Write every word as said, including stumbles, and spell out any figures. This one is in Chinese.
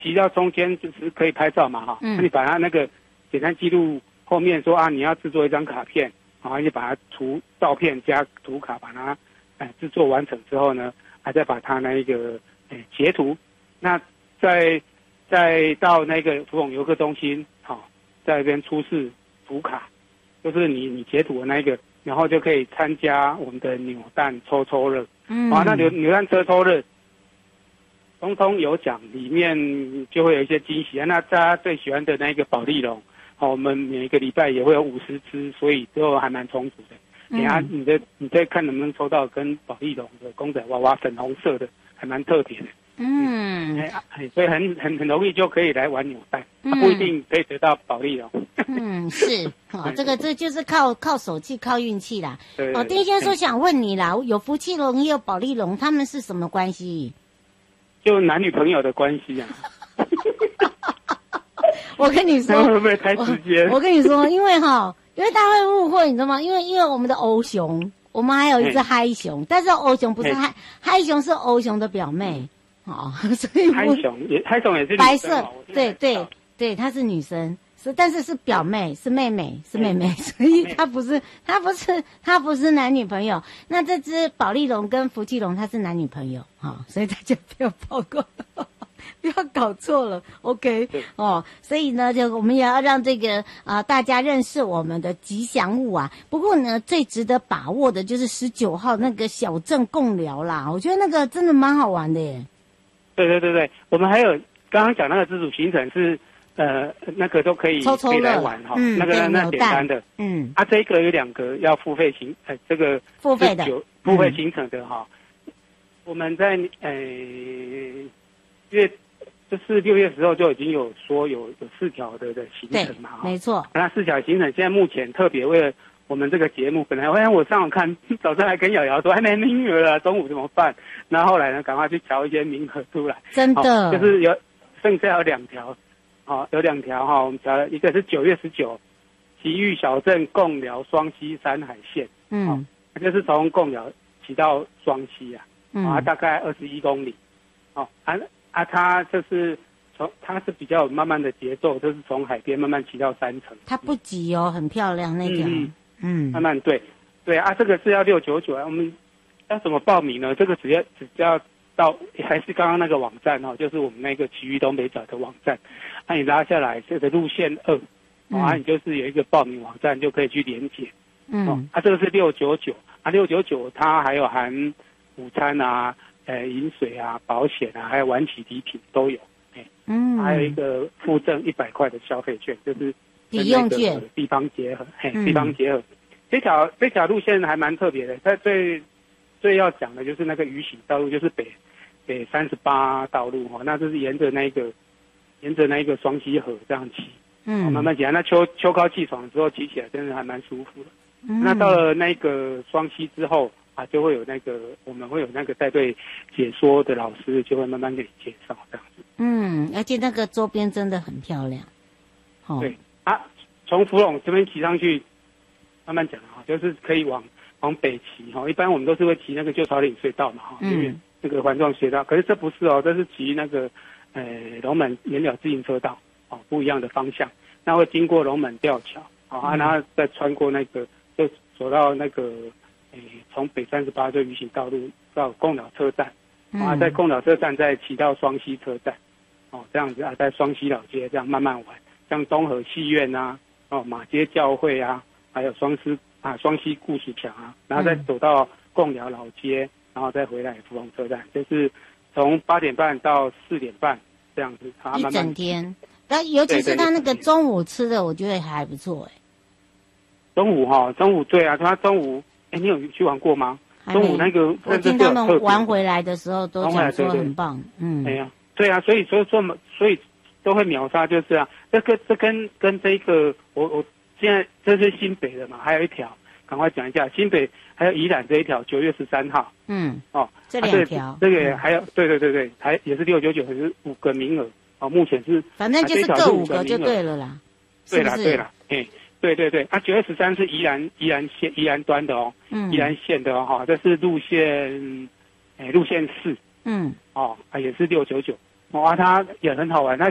骑到中间就是可以拍照嘛哈，嗯，那你把它那个简单记录后面说啊，你要制作一张卡片，然后你把它图照片加图卡把它哎制作完成之后呢，还再把它那一个哎截图，那再再到那个福隆游客中心，好、哦，在那边出示图卡，就是你你截图的那一个，然后就可以参加我们的扭蛋抽抽乐，嗯，啊，那扭扭蛋抽抽乐。通通有奖，里面就会有一些惊喜啊！那大家最喜欢的那个保利龙，哦，我们每个礼拜也会有五十只，所以最后还蛮充足的。你啊，你的你再看能不能抽到跟保利龙的公仔娃娃粉红色的，还蛮特别的。嗯，哎、欸，所以很很很容易就可以来玩扭蛋，嗯啊、不一定可以得到保利龙。 嗯，是，哦，这个这就是靠靠手气、靠运气啦。 对对对。 哦，丁先生想问你啦，有福气龙也有保利龙，他们是什么关系？ 就男女朋友的关系啊！ 我跟你说， 会不会太直接？ 我, 我跟你说，因为哈，因为大家会误会，你知道吗？因为因为我们的欧熊，我们还有一只嗨熊，但是欧熊不是嗨，嗨熊是欧熊的表妹，哦，所以嗨熊也嗨熊也是女生白色，对对对，她是女生。是，但是是表妹，是妹妹，是妹妹，所以她不是，她不是，她不是男女朋友。那这只保利龙跟福气龙，它是男女朋友，哈、哦，所以大家不要曝光，不要搞错了 ，OK？ 哦，所以呢，就我们也要让这个啊、呃、大家认识我们的吉祥物啊。不过呢，最值得把握的就是十九号那个小镇共聊啦，我觉得那个真的蛮好玩的耶。 对对对对，我们还有刚刚讲那个自主行程是。呃，那个都可以抽抽可以来玩哈、 嗯， 那个那简单的， 嗯， 啊，这个有两个要付费行，呃，这个付费的付费行程的哈、嗯，我们在呃月就是六月时候就已经有说有有四条的的行程嘛， 没错， 那四条行程现在目前特别为了我们这个节目，本来哎我上网看早上还跟瑶瑶说还没名额了，中午怎么办？然后后来呢，赶快去调一些名额出来， 真的， 就是有剩下有两条。好、哦，有两条哈，我们调了一个是九月十九，奇遇小镇贡寮双溪山海线，嗯，哦、就是从贡寮骑到双溪啊，嗯，啊，大概二十一公里，哦，啊啊，它就是从它是比较慢慢的节奏，就是从海边慢慢骑到山城， 它不急哦，很漂亮那条，嗯，嗯慢慢对，对啊，这个是要六九九啊，我们要怎么报名呢？这个只要只要。到还是刚刚那个网站哦，就是我们那个奇遇东北角的网站，那、啊、你拉下来这个路线二，哦，啊，你就是有一个报名网站就可以去连结，嗯，哦，啊，这个是六九九，啊，六九九它还有含午餐啊，呃，饮水啊，保险啊，还有晚起礼品都有，哎，嗯，还有一个附赠一百块的消费券，就是抵用券， 地方结合，嘿，地方结合，嗯、这条这条路线还蛮特别的，它最最要讲的就是那个鱼行道路，就是北。北三十八道路哈，那就是沿着那个沿着那个双溪河这样骑，嗯，慢慢骑。那秋秋高气爽的时候骑起来真的还蛮舒服的。嗯，那到了那个双溪之后啊，就会有那个我们会有那个带队解说的老师就会慢慢给你介绍这样子。 嗯，而且那个周边真的很漂亮。 哦，对啊，从福隆这边骑上去，慢慢讲啊，就是可以往往北骑哈。一般我们都是会骑那个旧草岭隧道嘛哈，嗯。那个环状隧道，可是这不是哦，这是骑那个，呃，龙门原了自行车道，哦，不一样的方向，那会经过龙门吊桥，哦，啊，然后再穿过那个，就走到那个，诶、呃，从北三十八就鱼行道路到贡寮车站，嗯、啊，在贡寮车站再骑到双溪车站，哦，这样子啊，在双溪老街这样慢慢玩，像东河戏院啊，哦，马街教会啊，还有双溪啊，双溪故事墙啊，然后再走到贡寮老街。然后再回来福隆车站，就是从八点半到四点半这样子， 一整天。但尤其是他那个中午吃的，我觉得还不错哎。 中午哈，中午对啊，他中午，哎，你有去玩过吗？中午那个， 我听他们玩回来的时候都讲说很棒，嗯。 哎呀，对啊，所以所以说所以都会秒杀，就是啊，这个这跟跟这个，我我现在这是新北的嘛，还有一条。赶快讲一下，新北还有宜兰这一条，九月十三号。嗯，哦， 这两条、啊， 这个还有，对对对对，还也是六九九，可是五个名额。哦，目前是反正就是各五个就对了啦。 对啦对啦，哎，对对对，啊，九月十三是宜兰宜兰县宜兰端的哦，嗯，宜兰县的哦，哈，这是路线，哎，路线四。嗯，哦，啊，也是六九九。 哦，啊，它也很好玩，它